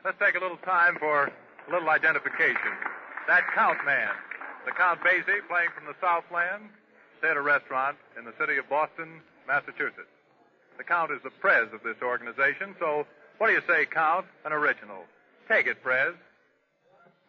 let's take a little time for a little identification. That Count man, the Count Basie, playing from the Southland Theater Restaurant in the city of Boston, Massachusetts. The Count is the prez of this organization, so what do you say, Count? An original. Take it, prez.